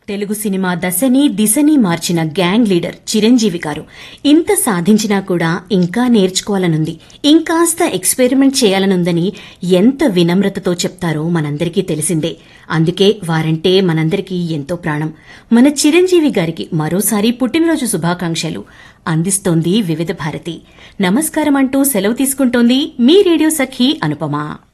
Telugu cinema దశని దిశని మార్చిన gang leader Chiranjeevi గారు ఇంత సాధించినా కూడా ఇంకా నేర్చుకోవాలనుంది, ఇంకాస్త ఎక్స్పెరిమెంట్ చేయాలనుందని ఎంత వినమ్రతతో చెప్తారో మనందరికీ తెలిసిందే. అందుకే వారంటే మనందరికీ ఎంతో ప్రాణం. మన చిరంజీవి గారికి మరోసారి పుట్టినరోజు శుభాకాంక్షలు అందిస్తోంది వివిధ భారతి. నమస్కారం అంటూ సెలవు తీసుకుంటోంది మీ రేడియో సఖి అనుపమ.